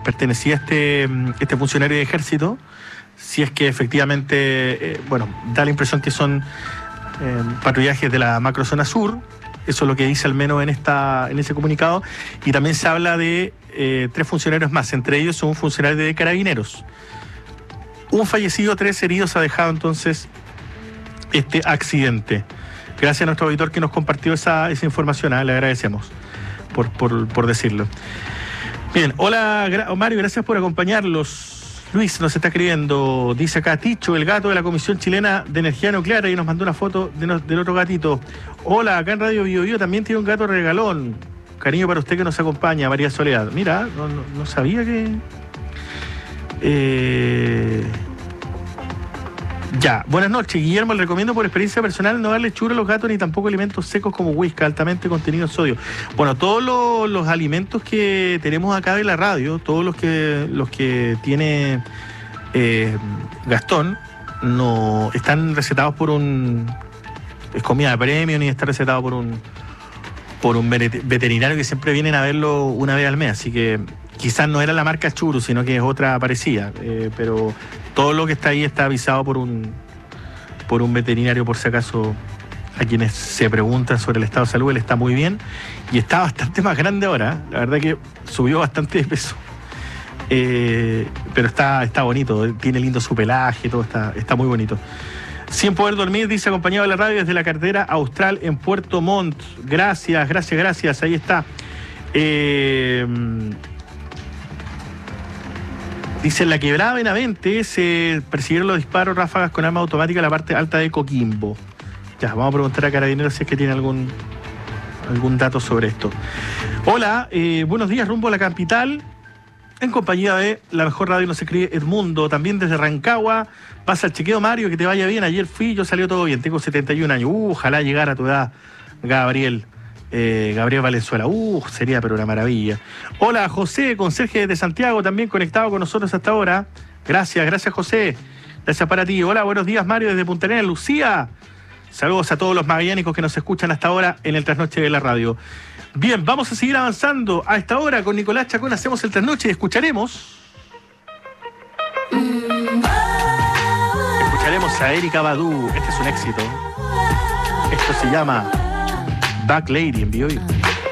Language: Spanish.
pertenecía este funcionario de ejército, si es que efectivamente, da la impresión que son patrullajes de la macrozona sur. Eso es lo que dice al menos en ese comunicado. Y también se habla de 3 funcionarios más, entre ellos un funcionario de Carabineros. Un fallecido, 3 heridos ha dejado entonces este accidente. Gracias a nuestro auditor que nos compartió esa información, le agradecemos por decirlo. Bien, hola Mario, gracias por acompañarlos. Luis nos está escribiendo, dice acá, Ticho, el gato de la Comisión Chilena de Energía Nuclear, y nos mandó una foto del otro gatito. Hola, acá en Radio Bio Bio también tiene un gato regalón. Cariño para usted que nos acompaña, María Soledad. Mira, no sabía que... Ya, buenas noches, Guillermo. Le recomiendo por experiencia personal no darle churro a los gatos ni tampoco alimentos secos como whisky, altamente contenido en sodio. Bueno, todos los alimentos que tenemos acá de la radio, todos los que tiene Gastón, no están recetados es comida de premio, ni está recetado por un veterinario que siempre vienen a verlo una vez al mes, así que quizás no era la marca Churu, sino que es otra parecida, pero todo lo que está ahí está avisado por un veterinario, por si acaso a quienes se preguntan sobre el estado de salud. Él está muy bien y está bastante más grande ahora, la verdad que subió bastante de peso, pero está bonito, tiene lindo su pelaje, todo está muy bonito. Sin poder dormir, dice, acompañado de la radio desde la carretera austral en Puerto Montt. Gracias, ahí está. Dice, en la quebrada Benavente se persiguieron los disparos ráfagas con arma automática en la parte alta de Coquimbo. Ya, vamos a preguntar a Carabineros si es que tiene algún dato sobre esto. Hola, buenos días, rumbo a la capital, en compañía de la mejor radio, nos escribe Edmundo, también desde Rancagua. Pasa el chequeo, Mario, que te vaya bien. Ayer fui, yo salió todo bien, tengo 71 años. Ojalá llegara a tu edad, Gabriel Valenzuela. Sería pero una maravilla. Hola, José, conserje de Santiago, también conectado con nosotros hasta ahora. Gracias, José. Gracias para ti. Hola, buenos días, Mario, desde Punta Arenas, Lucía. Saludos a todos los magallánicos que nos escuchan hasta ahora en el Trasnoche de la Radio. Bien, vamos a seguir avanzando. A esta hora con Nicolás Chacón hacemos el Trasnoche y escucharemos a Erykah Badu. Este es un éxito. Esto se llama Back Lady en Bio Bio.